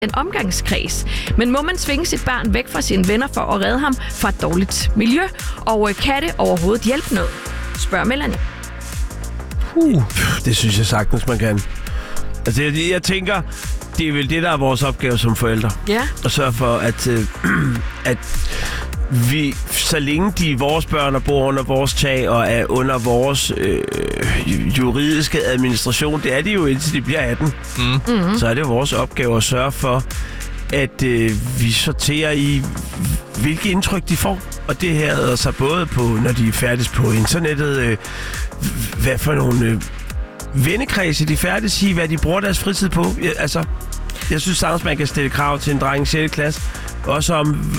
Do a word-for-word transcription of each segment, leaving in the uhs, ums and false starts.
en omgangskreds. Men må man tvinge sit barn væk fra sine venner for at redde ham fra et dårligt miljø? Og kan det overhovedet hjælpe noget? Spørger Melanie. Uh, det synes jeg sagtens, man kan. Altså, jeg, jeg tænker, det er vel det, der er vores opgave som forældre. Ja. At sørge for, at, øh, at vi, så længe de vores børn og bor under vores tag og er under vores øh, juridiske administration, det er de jo indtil de bliver atten, mm. Mm-hmm. så er det vores opgave at sørge for, at øh, vi sorterer i, hvilke indtryk de får. Og det her er så både på, når de er færdige på internettet, øh, hvad for nogle øh, vennekredse de er færdige i, hvad de bruger deres fritid på. Ja, altså, jeg synes sagtens, man kan stille krav til en dreng i sjette klasse, også om,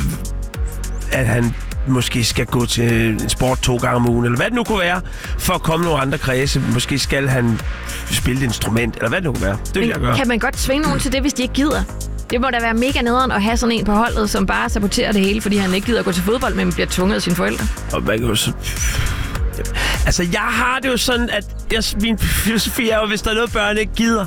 at han måske skal gå til en sport to gange om ugen, eller hvad det nu kunne være, for at komme nogle andre kredse. Måske skal han spille et instrument, eller hvad det nu kunne være. Det vil jeg gøre. Kan man godt tvinge nogen til det, hvis de ikke gider? Det må da være mega nederen at have sådan en på holdet, som bare saboterer det hele, fordi han ikke gider at gå til fodbold, men bliver tvunget af sine forældre. Og man kan jo så... Altså, jeg har det jo sådan, at jeg, min filosofi er jo, hvis der er noget, børn ikke gider,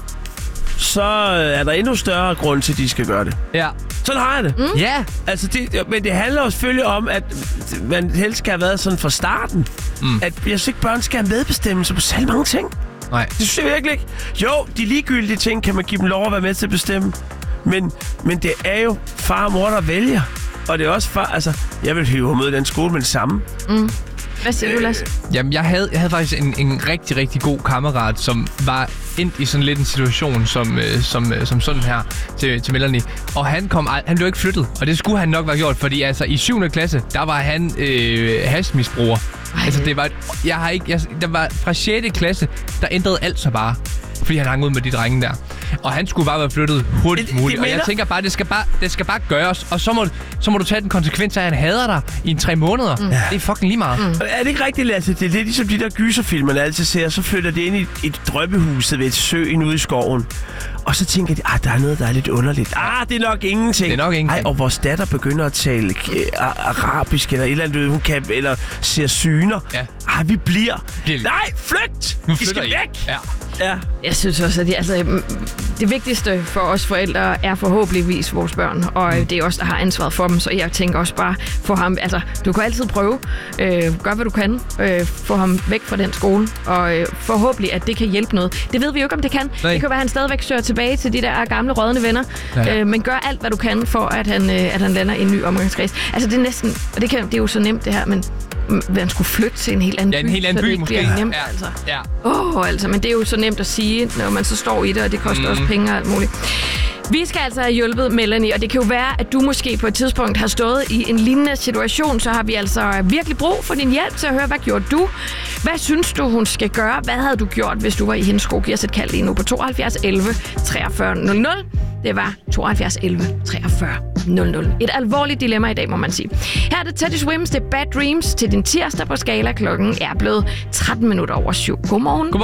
så er der endnu større grund til, at de skal gøre det. Ja. Sådan har jeg det. Mm. Ja. Altså, det, men det handler jo selvfølgelig om, at man helst skal have været sådan fra starten. Mm. At jeg synes ikke, børn skal have medbestemmelse på selv mange ting. Nej. Det synes jeg virkelig ikke. Jo, de ligegyldige ting kan man give dem lov at være med til at bestemme. Men, men det er jo far og mor, der vælger. Og det er også far... Altså, jeg vil hive med den skole med det samme. Mm. Hvad siger du, Lasse? Jamen, jeg havde, jeg havde faktisk en, en rigtig, rigtig god kammerat, som var endt i sådan lidt en situation som, øh, som, øh, som sådan her til, til Melanie. Og han kom, han blev ikke flyttet, og det skulle han nok være gjort, fordi altså i syvende klasse, der var han øh, hashmisbruger. Altså, det var... Jeg har ikke... Jeg, der var fra sjette klasse, der ændrede alt så bare. Fordi han hang ud med de drenge der. Og han skulle bare være flyttet hurtigt det, muligt. det og jeg tænker bare, det skal bare, det skal bare gøres. Og så må, så må du tage den konsekvens af, at han hader dig i en tre måneder. Mm. Det er fucking lige meget. Mm. Er det ikke rigtigt, Lasse? Det er lidt ligesom de der gyserfilm, man altid ser. Så flytter det ind i et drømmehuset ved et søen ude i skoven. Og så tænker de, at der er noget, der er lidt underligt. Ah, det er nok ingenting. Det er nok ingenting. Ej, og vores datter begynder at tale arabisk eller et eller andet, hun kan, eller ser syner. Ja. Ah, vi bliver. bliver Nej, flygt! Vi skal I. væk! Ja. Ja. Jeg synes også, at det, altså, det vigtigste for os forældre er forhåbentligvis vores børn, og mm. det er os, der har ansvaret for dem, så jeg tænker også bare, få ham, altså, du kan altid prøve, øh, gør hvad du kan, øh, få ham væk fra den skole, og øh, forhåbentlig, at det kan hjælpe noget. Det ved vi jo ikke, om det kan. Nej. Det kan være, at han stadigvæk søger tilbage til de der gamle rådne venner, ja. øh, men gør alt, hvad du kan, for at han, øh, at han lander i en ny omgangskreds. Altså, det er næsten, og det, kan, det er jo så nemt det her, men man skulle flytte til en helt anden by. Ja, en helt anden by, måske. Nemt, ja. altså. Ja. Åh, altså, men det er jo så nemt at sige, når man så står i det, og det koster mm. også penge og alt muligt. Vi skal altså have hjulpet Melanie, og det kan jo være, at du måske på et tidspunkt har stået i en lignende situation, så har vi altså virkelig brug for din hjælp til at høre, hvad gjorde du? Hvad synes du, hun skal gøre? Hvad havde du gjort, hvis du var i hendes sko? Giv os et kald lige nu på tooghalvfjerds elleve treogfyrre nul nul. Det var tooghalvfjerds elleve treogfyrre nul nul. Et alvorligt dilemma i dag, må man sige. Her er det Teddy Swims, det er Bad Dreams til din tirsdag på Skala. Klokken er blevet tretten minutter over syv. Godmorgen. Godmorgen.